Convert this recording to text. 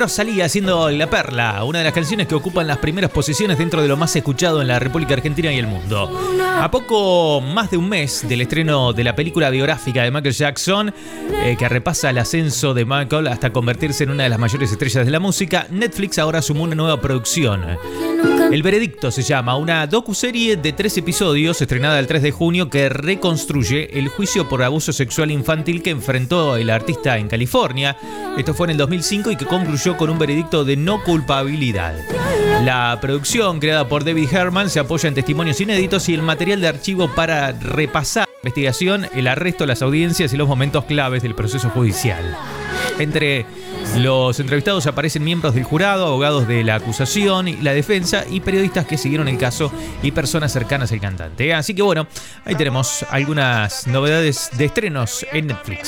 Rosalía haciendo La Perla, una de las canciones que ocupan las primeras posiciones dentro de lo más escuchado en la República Argentina y el mundo. A poco más de un mes del estreno de la película biográfica de Michael Jackson, que repasa el ascenso de Michael hasta convertirse en una de las mayores estrellas de la música, Netflix ahora sumó una nueva producción. El Veredicto se llama, una docuserie de 3 episodios estrenada el 3 de junio que reconstruye el juicio por abuso sexual infantil que enfrentó el artista en California. Esto fue en el 2005 y que concluyó con un veredicto de no culpabilidad. La producción, creada por David Herman, se apoya en testimonios inéditos y el material de archivo para repasar la investigación, el arresto, las audiencias y los momentos claves del proceso judicial. Entre los entrevistados aparecen miembros del jurado, abogados de la acusación y la defensa y periodistas que siguieron el caso y personas cercanas al cantante. Así que bueno, ahí tenemos algunas novedades de estrenos en Netflix.